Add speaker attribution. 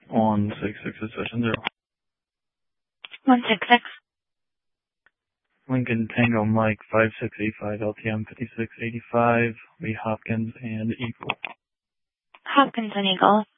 Speaker 1: 166 is session 0.
Speaker 2: 166.
Speaker 1: Lincoln Tango Mike 5685 LTM 5685, Lee Hopkins and Eagle.
Speaker 2: Hopkins and Eagle.